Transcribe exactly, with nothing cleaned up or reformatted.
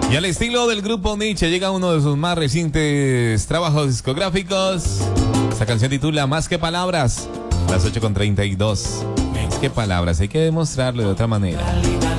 Y al estilo del grupo Nietzsche llega uno de sus más recientes trabajos discográficos. Esta canción titula Más que palabras. Las ocho con treinta y dos. Más que palabras, hay que demostrarlo de otra manera.